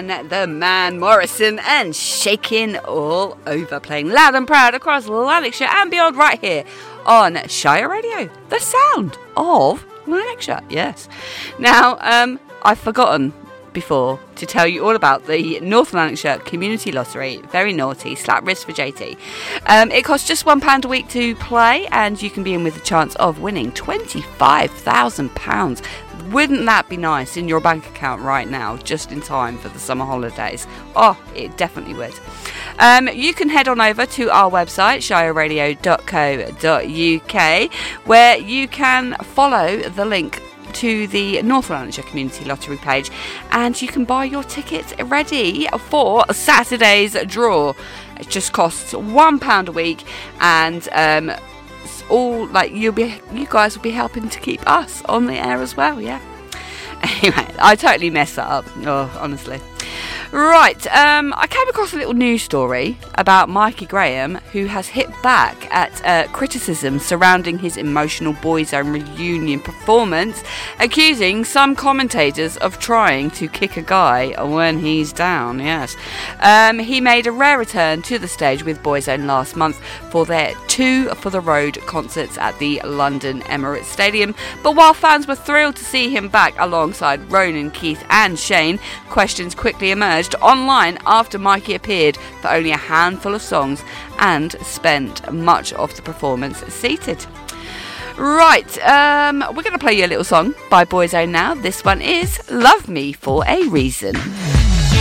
man, the man Morrison, and Shaking All Over, playing loud and proud across Lanarkshire and beyond right here on Shire Radio, the sound of Lanarkshire. Yes. Now, I've forgotten before to tell you all about the North Lanarkshire Community Lottery. Very naughty, slap wrist for JT. It costs just £1 a week to play, and you can be in with a chance of winning £25,000. Wouldn't that be nice in your bank account right now, just in time for the summer holidays? Oh, it definitely would. You can head on over to our website, shireradio.co.uk, where you can follow the link to the North Lanarkshire Community Lottery page, and you can buy your tickets ready for Saturday's draw. It just costs £1 a week, and all like you guys will be helping to keep us on the air as well. Yeah. Anyway, I totally messed that up. Oh, honestly. Right, I came across a little news story about Mikey Graham, who has hit back at criticism surrounding his emotional Boyzone reunion performance, accusing some commentators of trying to kick a guy when he's down. Yes, he made a rare return to the stage with Boyzone last month for their 2 for the Road concerts at the London Emirates Stadium. But while fans were thrilled to see him back alongside Ronan, Keith and Shane, questions quickly emerged online after Mikey appeared for only a handful of songs and spent much of the performance seated. Right, we're going to play you a little song by Boyzone now. This one is Love Me For A Reason.